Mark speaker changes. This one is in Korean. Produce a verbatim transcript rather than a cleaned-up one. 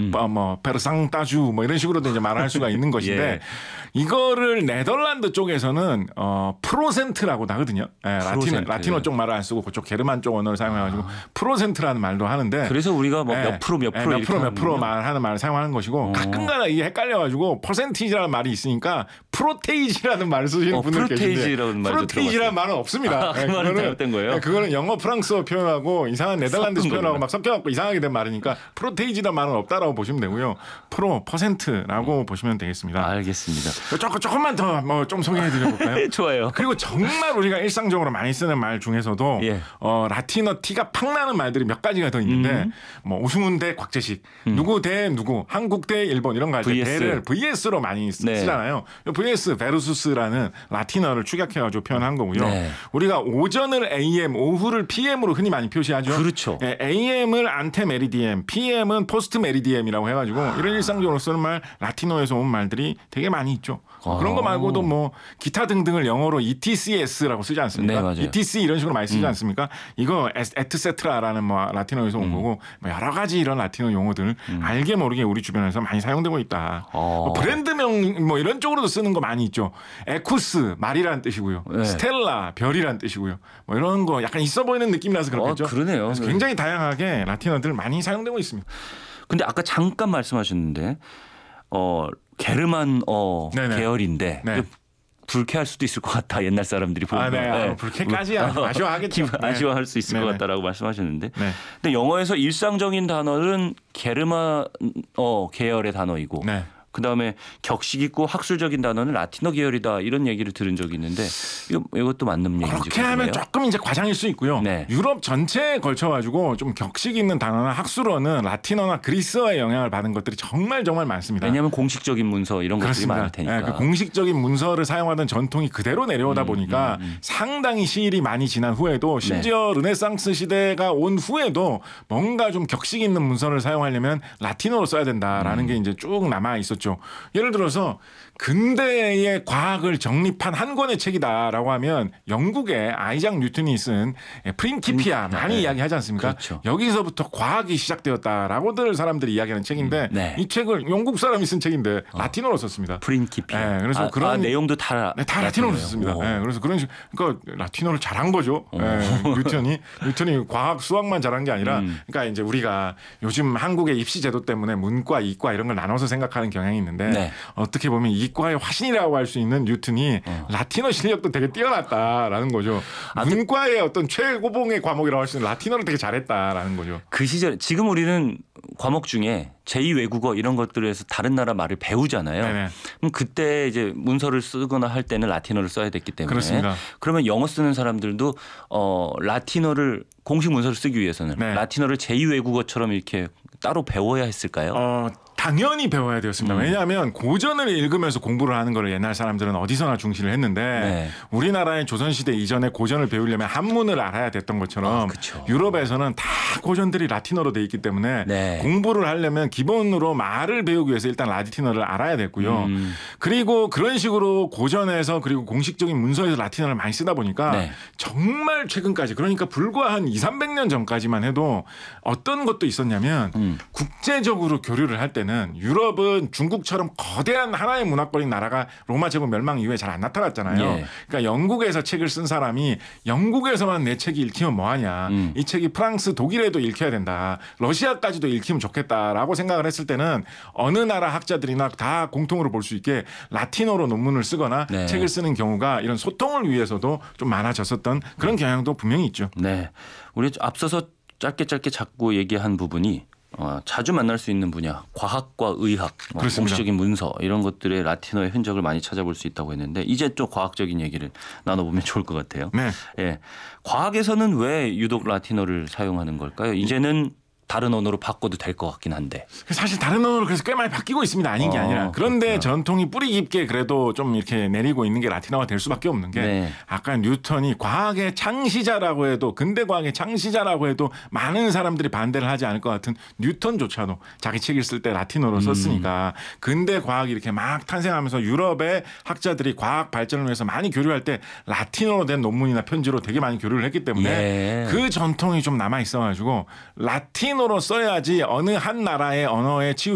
Speaker 1: 음.
Speaker 2: 뭐 베르상 따주 뭐 이런 식으로도 이제 말할 수가 있는 것인데
Speaker 1: 예.
Speaker 2: 이거를 네덜란드 쪽에서는 어, 프로센트라고 하거든요. 예, 라틴어,
Speaker 1: 프로센트.
Speaker 2: 라틴어 쪽 말을 안 쓰고 그쪽 게르만 쪽 언어를 사용해가지고
Speaker 1: 아.
Speaker 2: 프로센트라는 말도 하는데.
Speaker 1: 그래서 우리가 뭐 몇
Speaker 2: 예,
Speaker 1: 프로 몇
Speaker 2: 예,
Speaker 1: 프로
Speaker 2: 몇
Speaker 1: 이렇게
Speaker 2: 프로 몇 프로
Speaker 1: 하는군요.
Speaker 2: 말하는 말을 사용하는 것이고
Speaker 1: 어.
Speaker 2: 가끔가다 이게 헷갈려가지고 퍼센티지라는 말이 있으니까 프로테이지라는 말을 쓰시는
Speaker 1: 어,
Speaker 2: 분들 계신데
Speaker 1: 프로테이지라는 말도
Speaker 2: 프로테이지라는 말은 없습니다.
Speaker 1: 아, 그
Speaker 2: 예,
Speaker 1: 말은
Speaker 2: 그거는-
Speaker 1: 잘못된 거예요?
Speaker 2: 예, 그거는 영어 프랑스어 표현하고 이상한 네덜란드
Speaker 1: 섞은
Speaker 2: 표현하고
Speaker 1: 거구나.
Speaker 2: 막 섞여갖고 이상하게 된 말이니까 프로테이지라는 말은 없다라고 보시면 되고요. 프로 퍼센트라고 보시면 되겠습니다.
Speaker 1: 알겠습니다.
Speaker 2: 조금 조금만 더 뭐 좀 소개해드려볼까요?
Speaker 1: 좋아요.
Speaker 2: 그리고 정말 우리가 일상적으로 많이 쓰는 말 중에서도
Speaker 1: 예.
Speaker 2: 어, 라틴어 티가 팍 나는 말들이 몇 가지가 더 있는데
Speaker 1: 음.
Speaker 2: 뭐 오승훈 대 곽재식, 누구 대 누구, 한국 대 일본 이런 거 할 때
Speaker 1: 브이에스.
Speaker 2: 대를 브이에스로 많이 쓰,
Speaker 1: 네.
Speaker 2: 쓰잖아요. 브이에스 베르수스라는 라틴어를 축약해가지고 표현한 거고요.
Speaker 1: 네.
Speaker 2: 우리가 오전을 에이엠, 오후를 피엠으로 흔히 많이 표시하죠.
Speaker 1: 그렇죠.
Speaker 2: 예, 에이엠을 안테 메리디엠, 피엠은 포스트 메리디엠이라고 해가지고 이런 일상적으로 쓰는 말 라틴어에서 온 말들이 되게 많이 있죠.
Speaker 1: 아.
Speaker 2: 그런 거 말고도 뭐 기타 등등을 영어로 이티씨에스라고 쓰지 않습니까?
Speaker 1: 네, 맞아요.
Speaker 2: 이티씨 이런 식으로 많이 쓰지
Speaker 1: 음.
Speaker 2: 않습니까? 이거 에트세트라라는 뭐 라틴어에서 온
Speaker 1: 음.
Speaker 2: 거고 뭐 여러 가지 이런 라틴어 용어들
Speaker 1: 음.
Speaker 2: 알게 모르게 우리 주변에서 많이 사용되고 있다.
Speaker 1: 어.
Speaker 2: 뭐 브랜드명 뭐 이런 쪽으로도 쓰는 거 많이 있죠. 에쿠스 말이라는 뜻이고요.
Speaker 1: 네.
Speaker 2: 스텔라 별이라는 뜻이고요. 뭐 이런 거 약간 있어 보이는 느낌이라서 그렇겠죠.
Speaker 1: 어, 그러네요.
Speaker 2: 그래서 굉장히 다양하게 라틴어들 많이 사용되고 있습니다.
Speaker 1: 근데 아까 잠깐 말씀하셨는데 어 게르만어
Speaker 2: 네네.
Speaker 1: 계열인데
Speaker 2: 네.
Speaker 1: 불쾌할 수도 있을 것 같다. 옛날 사람들이 보면.
Speaker 2: 아, 네. 아, 불쾌까지 아쉬워하겠죠.
Speaker 1: 기분
Speaker 2: 네.
Speaker 1: 아쉬워할 수 있을
Speaker 2: 네네.
Speaker 1: 것 같다라고 말씀하셨는데.
Speaker 2: 네.
Speaker 1: 근데 영어에서 일상적인 단어는 게르만어 계열의 단어이고
Speaker 2: 네.
Speaker 1: 그다음에 격식 있고 학술적인 단어는 라틴어 계열이다. 이런 얘기를 들은 적이 있는데 이거 이것도 맞는 얘기인지
Speaker 2: 그렇게 하면
Speaker 1: 궁금해요.
Speaker 2: 조금 이제 과장일 수 있고요.
Speaker 1: 네.
Speaker 2: 유럽 전체에 걸쳐가지고 좀 격식 있는 단어나 학술어는 라틴어나 그리스어의 영향을 받은 것들이 정말 정말 많습니다.
Speaker 1: 왜냐하면 공식적인 문서 이런 것들이
Speaker 2: 그렇습니다.
Speaker 1: 많을 테니까.
Speaker 2: 예, 그 공식적인 문서를 사용하던 전통이 그대로 내려오다
Speaker 1: 음,
Speaker 2: 보니까
Speaker 1: 음, 음.
Speaker 2: 상당히 시일이 많이 지난 후에도 심지어 르네상스 시대가 온 후에도 뭔가 좀 격식 있는 문서를 사용하려면 라틴어로 써야 된다라는
Speaker 1: 음.
Speaker 2: 게 이제 쭉 남아 있었죠. 예를 들어서 근대의 과학을 정립한 한 권의 책이다라고 하면 영국의 아이작 뉴턴이 쓴 프린키피아 많이
Speaker 1: 네.
Speaker 2: 이야기하지 않습니까?
Speaker 1: 그렇죠.
Speaker 2: 여기서부터 과학이 시작되었다라고들 사람들이 이야기하는 책인데
Speaker 1: 네.
Speaker 2: 이 책을 영국 사람이 쓴 책인데 라틴어로 썼습니다.
Speaker 1: 프린키피아.
Speaker 2: 네, 그래서
Speaker 1: 아,
Speaker 2: 그런
Speaker 1: 아, 내용도 다,
Speaker 2: 네, 다 라틴어로
Speaker 1: 라틴어예요.
Speaker 2: 썼습니다.
Speaker 1: 오.
Speaker 2: 네, 그래서 그런 식, 그러니까 라틴어를 잘한 거죠. 네, 뉴턴이 뉴턴이 과학 수학만 잘한 게 아니라,
Speaker 1: 음.
Speaker 2: 그러니까 이제 우리가 요즘 한국의 입시 제도 때문에 문과, 이과 이런 걸 나눠서 생각하는 경향이 있는데
Speaker 1: 네.
Speaker 2: 어떻게 보면 이과의 화신이라고 할 수 있는 뉴턴이
Speaker 1: 어.
Speaker 2: 라틴어 실력도 되게 뛰어났다라는 거죠.
Speaker 1: 아,
Speaker 2: 문과의 어떤 최고봉의 과목이라고 할 수 있는 라틴어를 되게 잘했다라는 거죠.
Speaker 1: 그 시절 지금 우리는 과목 중에 제이 외국어 이런 것들에서 다른 나라 말을 배우잖아요.
Speaker 2: 네네.
Speaker 1: 그럼 그때 이제 문서를 쓰거나 할 때는 라틴어를 써야 됐기 때문에
Speaker 2: 그렇습니다.
Speaker 1: 그러면 영어 쓰는 사람들도 어 라틴어를 공식 문서를 쓰기 위해서는
Speaker 2: 네.
Speaker 1: 라틴어를 제이 외국어처럼 이렇게 따로 배워야 했을까요?
Speaker 2: 어, 당연히 배워야 되었습니다.
Speaker 1: 음.
Speaker 2: 왜냐하면 고전을 읽으면서 공부를 하는 걸 옛날 사람들은 어디서나 중시를 했는데
Speaker 1: 네.
Speaker 2: 우리나라의 조선시대 이전에 고전을 배우려면 한문을 알아야 됐던 것처럼
Speaker 1: 아, 그쵸.
Speaker 2: 유럽에서는 다 고전들이 라틴어로 돼 있기 때문에
Speaker 1: 네.
Speaker 2: 공부를 하려면 기본으로 말을 배우기 위해서 일단 라틴어를 알아야 됐고요.
Speaker 1: 음.
Speaker 2: 그리고 그런 식으로 고전에서 그리고 공식적인 문서에서 라틴어를 많이 쓰다 보니까
Speaker 1: 네.
Speaker 2: 정말 최근까지 그러니까 불과 한 이삼백 년 전까지만 해도 어떤 것도 있었냐면
Speaker 1: 음.
Speaker 2: 국제적으로 교류를 할 때는 유럽은 중국처럼 거대한 하나의 문화권인 나라가 로마 제국 멸망 이후에 잘 안 나타났잖아요.
Speaker 1: 예.
Speaker 2: 그러니까 영국에서 책을 쓴 사람이 영국에서만 내 책이 읽히면 뭐하냐.
Speaker 1: 음.
Speaker 2: 이 책이 프랑스, 독일에도 읽혀야 된다. 러시아까지도 읽히면 좋겠다라고 생각을 했을 때는 어느 나라 학자들이나 다 공통으로 볼 수 있게 라틴어로 논문을 쓰거나
Speaker 1: 네.
Speaker 2: 책을 쓰는 경우가 이런 소통을 위해서도 좀 많아졌었던 그런 경향도 분명히 있죠.
Speaker 1: 네. 우리 앞서서 짧게 짧게 자꾸 얘기한 부분이 어, 자주 만날 수 있는 분야, 과학과 의학, 뭐
Speaker 2: 그렇습니다.
Speaker 1: 공식적인 문서 이런 것들의 라틴어의 흔적을 많이 찾아볼 수 있다고 했는데 이제 좀 과학적인 얘기를 나눠보면 좋을 것 같아요.
Speaker 2: 네.
Speaker 1: 예, 과학에서는 왜 유독 라틴어를 사용하는 걸까요? 이제는 다른 언어로 바꿔도 될 것 같긴 한데.
Speaker 2: 사실 다른 언어로 그래서 꽤 많이 바뀌고 있습니다. 아닌 게
Speaker 1: 어,
Speaker 2: 아니라. 그런데
Speaker 1: 그렇구나.
Speaker 2: 전통이 뿌리 깊게 그래도 좀 이렇게 내리고 있는 게 라틴어가 될 수밖에 없는 게
Speaker 1: 네.
Speaker 2: 아까 뉴턴이 과학의 창시자라고 해도 근대 과학의 창시자라고 해도 많은 사람들이 반대를 하지 않을 것 같은 뉴턴조차도 자기 책을 쓸 때 라틴어로 썼으니까 근대 과학이 이렇게 막 탄생하면서 유럽의 학자들이 과학 발전을 위해서 많이 교류할 때 라틴어로 된 논문이나 편지로 되게 많이 교류를 했기 때문에
Speaker 1: 예.
Speaker 2: 그 전통이 좀 남아 있어가지고 라틴 라틴어로 써야지 어느 한 나라의 언어에 치우